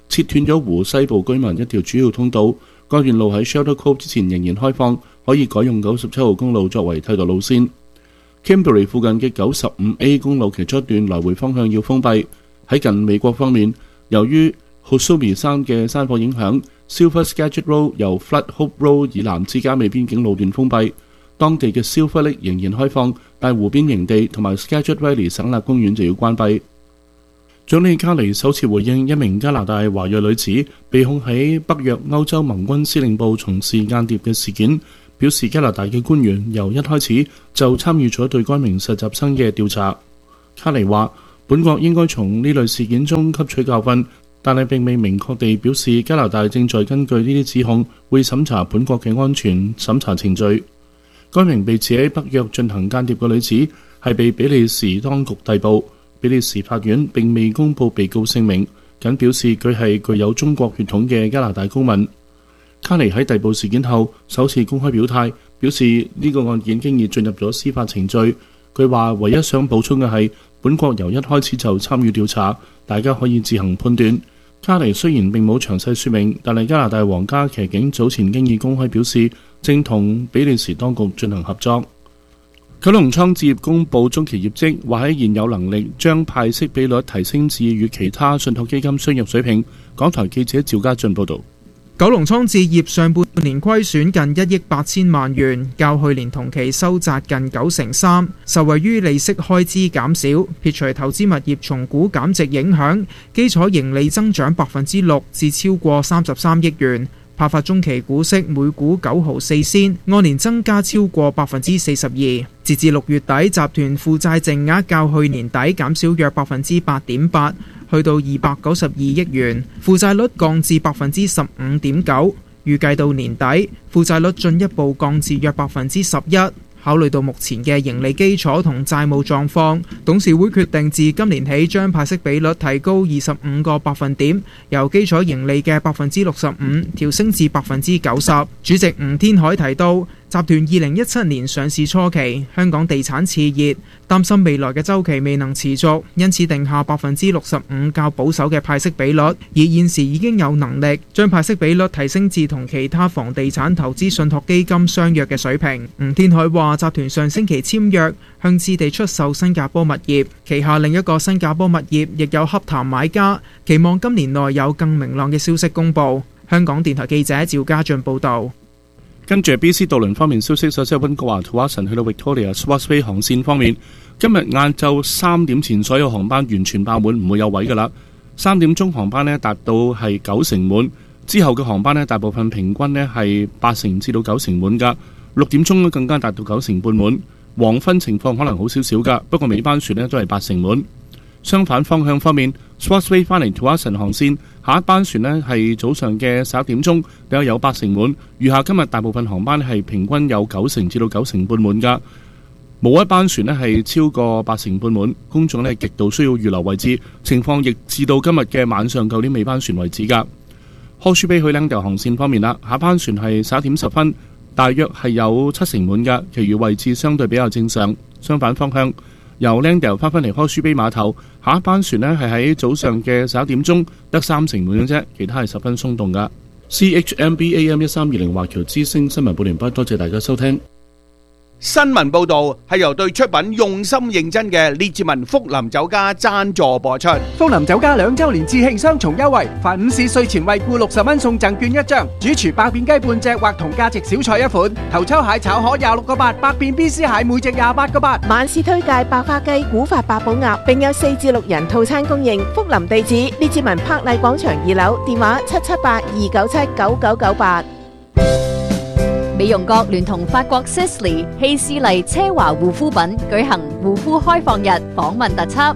切斷咗湖西部居民一條主要通道。該段路喺 Shelter Cove 之前仍然開放，可以改用九十七號公路作為替代路線。Kimberley 附近嘅九十五 A 公路其中一段來回方向要封閉。喺近美國方面，由於 Hosumi 山嘅山火影響 ，Silver Skagit Road 由 Flood Hope Road 以南之加美邊境路段封閉。當地嘅 Silver Lake 仍然開放，但湖邊營地同埋 Skagit Valley 省立公園就要關閉。總理卡尼首次回應一名加拿大華裔女子被控喺北約歐洲盟軍司令部從事間諜嘅事件，表示加拿大嘅官員由一開始就參與咗對該名實習生嘅調查。卡尼話：本國應該從呢類事件中吸取教訓，但係並未明確地表示加拿大正在根據呢啲指控會審查本國嘅安全審查程序。該名被指喺北約進行間諜嘅女子係被比利時當局逮捕。比利時法院並未公佈被告姓名，僅表示佢係具有中國血統嘅加拿大公民。卡尼喺逮捕事件後首次公開表態，表示呢個案件經已進入咗司法程序。佢話唯一想補充嘅係，本國由一開始就參與調查，大家可以自行判斷。卡尼雖然並冇詳細說明，但係加拿大皇家騎警早前經已公開表示，正同比利時當局進行合作。九龍倉置業公佈中期業績，話喺現有能力將派息比率提升至與其他信託基金相若水平。港台記者趙家俊報導。 九龍倉置業上半年虧損近一億八千萬元，較去年同期收窄近九成三，受惠於利息開支減少，撇除投資物業重估減值影響，基礎盈利增長百分之六至超過三十三億元。派發中期股息每股九毫四仙，按年增加超過百分之四十二。截至六月底，集團負債淨額較去年底減少約百分之八點八，去到二百九十二億元，負債率降至百分之十五點九。預計到年底，負債率進一步降至約百分之十一。考慮到目前嘅盈利基礎同債務狀況，董事會決定自今年起將派息比率提高二十五個百分點，由基礎盈利嘅百分之六十五調升至百分之九十。主席吳天海提到，集團二零一七年上市初期，香港地產熾熱，擔心未來嘅週期未能持續，因此定下百分之六十五較保守嘅派息比率。而現時已經有能力將派息比率提升至同其他房地產投資信託基金相若嘅水平。吳天海話：集團上星期簽約向置地出售新加坡物業，旗下另一個新加坡物業亦有洽談買家，期望今年內有更明朗嘅消息公佈。香港電台記者趙家俊報導。 跟住 B C 渡輪方面消息，首先係溫哥華 Tsawwassen 去到 Victoria Swartz Bay 航線方面，今日晏晝三點前所有航班完全爆滿，唔會有位噶啦。三點鐘航班呢達到係九成滿，之後嘅航班呢大部分平均呢係八成至到九成滿噶。六點鐘呢更加達到九成半滿，黃昏情況可能好少少噶，不過尾班船呢都係八成滿。相反方向方面 Swartz Bay 翻嚟 Tsawwassen 航線，下一班船呢係早上嘅十一點鐘，比較有八成滿。餘下今日大部分航班係平均有九成至到九成半滿噶，冇一班船呢係超過八成半滿。公眾呢極度需要預留位置，情況亦至到今日嘅晚上舊年尾班船為止噶。Horseshoe Bay 去 Langdale 航線方面啦，下班船係十一點十分，大約係有七成滿噶，其餘位置相對比較正常。相反方向，由 Langdale 翻返嚟 Horseshoe Bay 碼頭，下一班船呢係喺早上嘅十一點鐘，得三成滿嘅啫，其他係十分鬆動噶。C H M B A M 一三二零華僑之聲新聞報完畢，多謝大家收聽。 新聞報道係由對出品用心認真嘅列治文福林酒家贊助播出。 福林酒家兩週年致慶雙重優惠，凡午市稅前惠顧六十蚊送贈券一張，主廚百變雞半隻或同價值小菜一款，頭抽蟹炒河廿六個八，百變 B C 蟹每隻廿八個八。 晚市推介白花雞、古法八寶鴨，並有四至六人套餐供應。福林地址列治文柏麗廣場二樓，電話七七八二九七九九九八。 美容閣聯同法國 Sisley 希斯麗奢華護膚品舉行護膚開放日訪問特輯。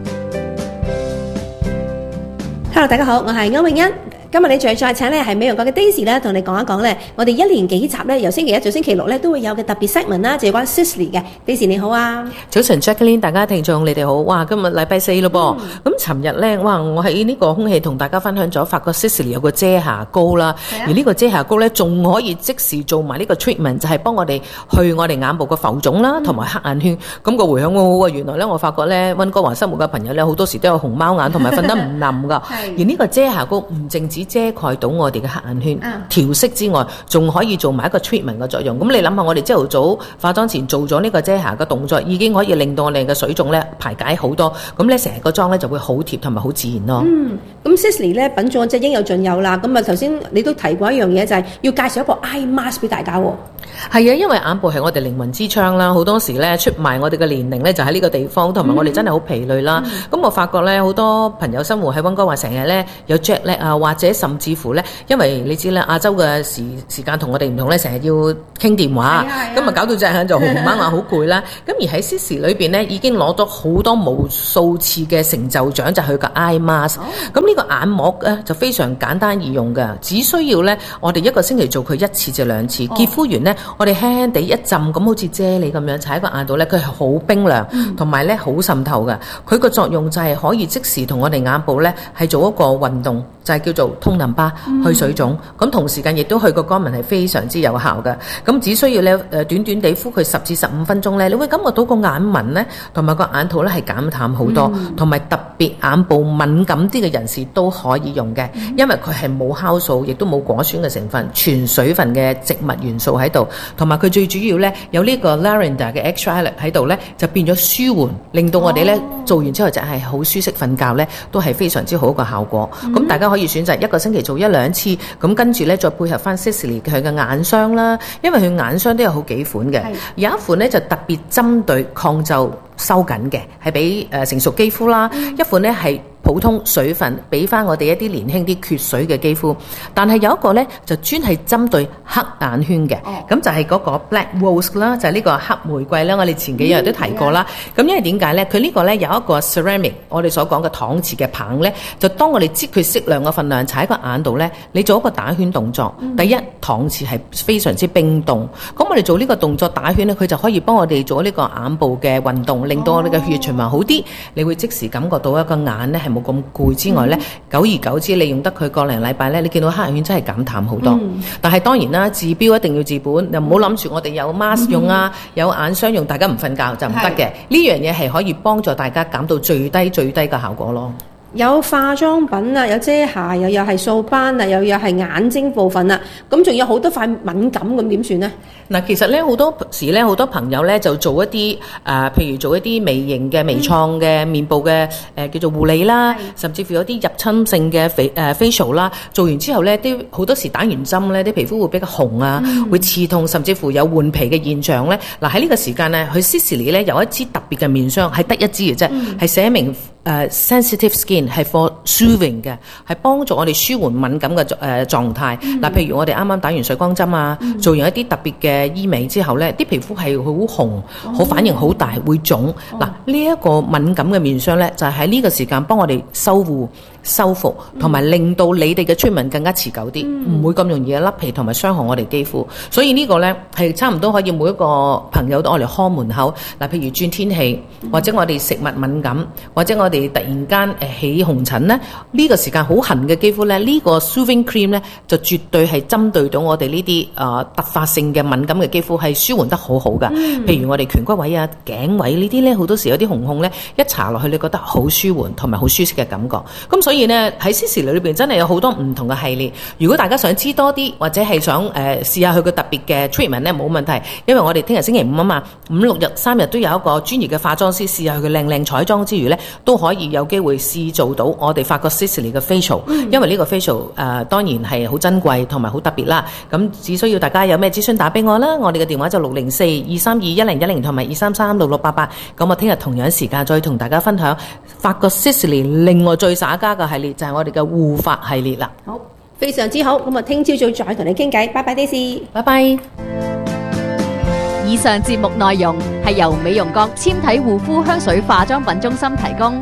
Hello， 大家好，我係歐永欣。今日你再再請咧係美容閣嘅 Daisy 咧，同你講一講咧，我哋一連幾集咧，由星期一到星期六咧都會有嘅特別 segment 啦，就係關 Sisley 嘅。Daisy 你好啊， 早晨 Jacqueline， 大家聽眾你哋好。哇，今日禮拜四咯噃，咁尋日咧，哇，我喺呢個空氣同大家分享咗，發覺 Sisley 有個遮瑕膏啦，而呢個遮瑕膏咧仲可以即時做埋呢個 treatment， 就係幫我哋去我哋眼部嘅浮腫啦，同埋黑眼圈。咁個回響好好啊！原來咧，我發覺咧，溫哥華生活嘅朋友咧，好多時都有熊貓眼，同埋瞓得唔冧噶。而呢個遮瑕膏唔淨止止遮蓋到我哋嘅黑眼圈、 啊調色之外，仲可以做埋一個 treatment 嘅作用。咁你諗下，我哋朝頭早化妝前做咗呢個遮瑕嘅動作，已經可以令到我哋嘅水腫咧排解好多。咁咧成個妝咧就會好貼同埋好自然咯。 嗯，咁 Sisley 咧品種即係應有盡有啦。咁啊頭先你都提過一樣嘢，就係要介紹一個 eye mask 俾大家喎。 係啊，因為眼部係我哋靈魂之窗啦，好多時咧出賣我哋嘅年齡咧就喺呢個地方，同埋我哋真係好疲累啦。咁、我發覺咧好多朋友生活喺溫哥華，成日咧有 jet lag 啊，或者甚至乎咧，因為你知咧亞洲嘅時時間同我哋唔同咧，成日要傾電話，咁啊搞到隻眼就紅掹眼好攰啦。咁而喺 Sisley 裏邊咧已經攞咗好多無數次嘅成就獎，就係佢個 eye mask。咁呢個眼膜咧就非常簡單易用嘅，只需要咧我哋一個星期做佢一次至兩次，潔膚完咧我哋輕輕地一浸咁，好似啫喱咁樣搽喺個眼度咧，佢係好冰涼，同埋咧好滲透嘅。佢個作用就係可以即時同我哋眼部咧係做一個運動，就係、是、叫做通淋巴、去水腫。咁同時間亦都去個肛門係非常之有效嘅。咁只需要咧誒短短地敷佢十至十五分鐘咧，你會感覺到個眼紋咧同埋個眼肚咧係減淡好多，同埋、嗯、特別眼部敏感啲嘅人士都可以用嘅，因為佢係冇酵素，亦都冇果酸嘅成分，全水分嘅植物元素喺度，同埋佢最主要咧有呢個 lavender 嘅 extract 喺度咧，就變咗舒緩，令到我哋咧、哦、做完之後就係好舒適瞓覺咧，都係非常之好個效果。咁、嗯、大家可以選擇一個星期做一兩次，咁跟住咧再配合翻 Sisley 佢嘅眼霜啦，因為佢眼霜都有好幾款嘅，有一款咧就特別針對抗皺收緊嘅，係俾誒成熟肌膚啦，嗯、一款咧係普通水分，俾翻我哋一啲年輕啲缺水嘅肌膚。但係有一個咧就專係針對黑眼圈嘅，咁、哦、就係嗰個 Black Rose 啦，就係呢個黑玫瑰啦。我哋前幾日都提過啦。咁、嗯、因為點解咧？佢呢個咧有一個 ceramic， 我哋所講嘅搪瓷嘅棒咧，就當我哋擠佢適量嘅份量搽喺個眼度咧，你做一個打圈動作。嗯、第一，搪瓷係非常之冰凍，咁我哋做呢個動作打圈咧，佢就可以幫我哋做呢個眼部嘅運動，令到我哋嘅血液循環好啲。你會即時感覺到一個眼咧係冇咁攰之外咧，嗯、久而久之，你用得佢個零禮拜咧，你見到黑眼圈真係減淡好多。嗯、但係當然啦，治標一定要治本，又唔好諗住我哋有 mask 用啊，嗯、有眼霜用，大家唔瞓覺就唔得嘅。呢樣嘢係可以幫助大家減到最低最低嘅效果咯。 有化妝品啊，有遮瑕，又有係掃斑啊，又有係眼睛部分啊，咁仲有好多塊敏感，咁點算呢？ 嗱，其實咧好多時咧，好多朋友咧就做一啲誒、呃，譬如做一啲微型嘅微創嘅面部嘅誒、呃、叫做護理啦，甚至乎有啲入侵性嘅肥誒 facial 啦，做完之後咧，啲好多時打完針咧，啲皮膚會比較紅啊，嗯、會刺痛，甚至乎有換皮嘅現象咧。嗱，喺呢個時間咧，佢 Sisley 咧有一支特別嘅面霜，係得一支嘅啫，係、嗯、寫明誒、uh, sensitive skin 係 for soothing 嘅，係幫助我哋舒緩敏感嘅誒狀態。嗱、嗯，譬如我哋啱啱打完水光針啊，嗯、做完一啲特別嘅醫美之後咧，啲皮膚係好紅，好、哦、反應好大，會腫。嗱、哦，呢一個敏感嘅面霜咧，就係喺呢個時間幫我哋修護、修復，同埋令到你哋嘅 treatment 更加持久啲，唔、嗯、會咁容易甩皮同埋傷害我哋肌膚。所以呢個咧係差唔多可以每一個朋友都愛嚟看門口。嗱，譬如轉天氣，或者我哋食物敏感，或者我哋突然間誒起紅疹咧，呢、這個時間好痕嘅肌膚咧，呢、這個 soothing cream 咧就絕對係針對到我哋呢啲誒突發性嘅敏感嘅肌膚，係舒緩得好好噶。嗯、譬如我哋顴骨位啊、頸位呢啲咧，好多時有啲紅紅咧，一搽落去你覺得好舒緩同埋好舒適嘅感覺。咁所以呢，喺 Sisley 裏邊真係有好多唔同嘅系列。如果大家想知多啲，或者係想誒試下佢個特別嘅 treatment 咧，冇問題，因為我哋聽日星期五啊嘛，五六日三日都有一個專業嘅化妝師試下佢靚靚彩妝之餘咧，都可以有機會試做到我哋發覺 Sisley 嘅 facial，嗯、因為呢個 facial 誒、呃、當然係好珍貴同埋好特別啦。咁只需要大家有咩諮詢打俾我啦，我哋嘅電話就六零四二三二一零一零同埋二三三六六八八。咁我聽日同樣時間再同大家分享發覺 Sisley 另外最耍家嘅系列就係我哋嘅護髮系列啦。 好，非常之好。咁啊，聽朝早再同你傾偈。拜拜，Daisy。 拜拜。 以上節目內容係由美容閣纖體護膚香水化妝品中心提供。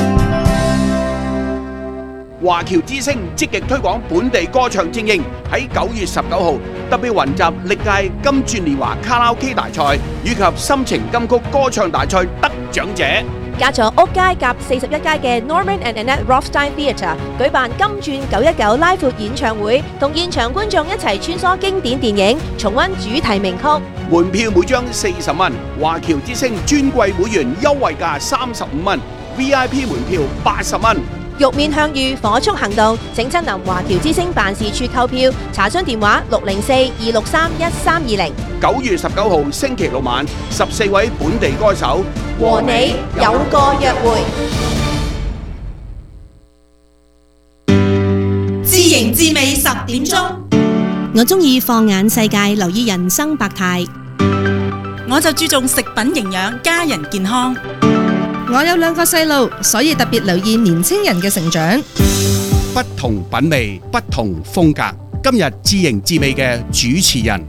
華僑之聲積極推廣本地歌唱精英，喺九月十九號特別雲集歷屆金鑽年華卡拉 OK 大賽以及心情金曲歌唱大賽得獎者。 加咗屋街夾四十一街嘅 Norman and Annette Rothstein Theatre 舉辦金鑽九一九拉闊演唱會，同現場觀眾一齊穿梭經典電影，重溫主題名曲。 門票每張四十蚊，華僑之聲尊貴會員優惠價三十五蚊 ，V I P 門票八十蚊。 玉面向御火速行動，請親臨華僑之星辦事處購票，查詢電話六零四二六三一三二零。 九月十九號星期六晚，十四位本地歌手和你有個約會。 知型知味十點鐘， 我中意放眼世界，留意人生百態。 我就注重食品營養，家人健康。 我有兩個細路，所以特別留意年青人嘅成長。 不同品味，不同風格。今日知型知味嘅主持人。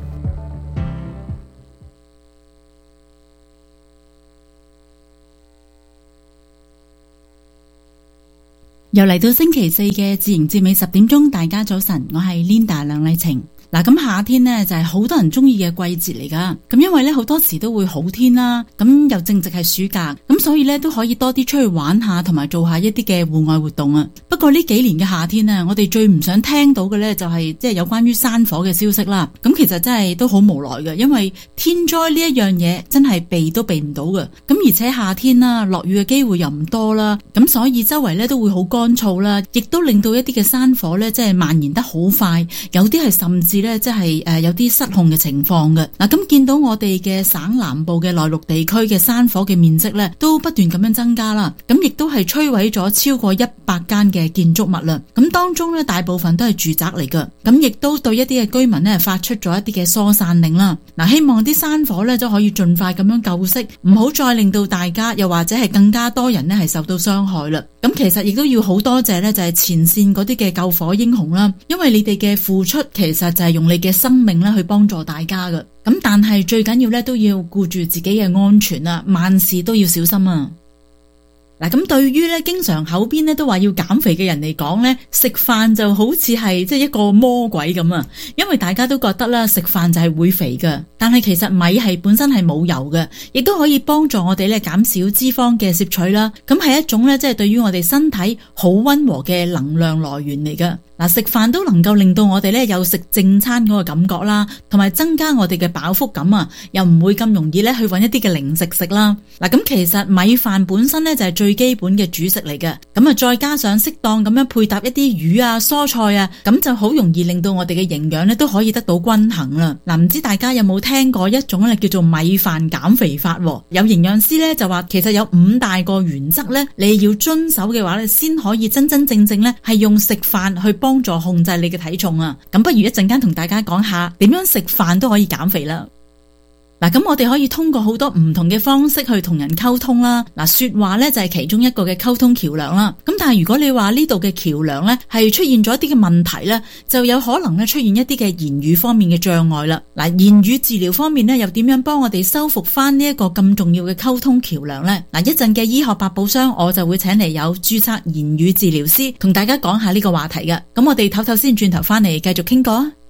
又嚟到星期四嘅自營節尾十點鐘，大家早晨，我係 Linda 梁麗晴。嗱，咁夏天呢就係好多人中意嘅季節嚟噶，咁因為咧好多時都會好天啦，咁又正值係暑假，咁所以咧都可以多啲出去玩下，同埋做下一啲嘅戶外活動啊。不過呢幾年嘅夏天呢，我哋最唔想聽到嘅咧就係即係有關於山火嘅消息啦。咁其實真係都好無奈嘅，因為天災呢一樣嘢真係避都避唔到嘅。咁而且夏天啦，落雨嘅機會又唔多啦，咁所以周圍咧都會好乾燥啦，亦都令到一啲嘅山火咧即係蔓延得好快，有啲係甚至咧即係誒有啲失控嘅情況嘅。嗱，咁見到我哋嘅省南部嘅內陸地區嘅山火嘅面積咧都不斷咁樣增加啦，咁亦都係摧毀咗超過一百間嘅建築物啦。咁當中咧大部分都係住宅嚟噶，咁亦都對一啲嘅居民咧發出咗一啲嘅疏散令啦。嗱，希望啲山火咧都可以盡快咁樣救熄，唔好再令到大家又或者係更加多人咧係受到傷害啦。咁其實亦都要好多謝咧就係前線嗰啲嘅救火英雄啦，因為你哋嘅付出其實就係用你嘅生命咧去幫助大家嘅。咁但係最緊要咧都要顧住自己嘅安全啊，萬事都要小心啊。嗱，咁對於咧經常口邊咧都話要減肥嘅人嚟講咧，食飯就好似係即係一個魔鬼咁啊！因為大家都覺得啦，食飯就係會肥嘅，但係其實米係本身係冇油嘅，亦都可以幫助我哋咧減少脂肪嘅攝取啦。咁係一種咧即係對於我哋身體好溫和嘅能量來源嚟㗎。嗱，食飯都能夠令到我哋咧有食正餐嗰個感覺啦，同埋增加我哋嘅飽腹感啊，又唔會咁容易咧去揾一啲嘅零食食啦。嗱，咁其實米飯本身咧就係最基本嘅主食嚟嘅，咁啊再加上適當咁樣配搭一啲魚啊、蔬菜啊，咁就好容易令到我哋嘅營養咧都可以得到均衡啦。嗱，唔知大家有冇聽過一種咧叫做米飯減肥法？有營養師咧就話，其實有五大個原則咧，你要遵守嘅話咧，先可以真真正正咧係用食飯去幫幫助控制你嘅體重啊！咁不如一陣間同大家講下點樣食飯都可以減肥啦。嗱，咁我哋可以通過好多唔同嘅方式去同人溝通啦。嗱，說話咧就係其中一個嘅溝通橋梁啦。咁但係如果你話呢度嘅橋梁咧係出現咗一啲嘅問題咧，就有可能咧出現一啲嘅言語方面嘅障礙啦。嗱，言語治療方面咧又點樣幫我哋修復翻呢一個咁重要嘅溝通橋梁咧？嗱，一陣嘅醫學百寶箱我就會請嚟有註冊言語治療師同大家講下呢個話題嘅。咁我哋唞唞先，轉頭翻嚟繼續傾過啊。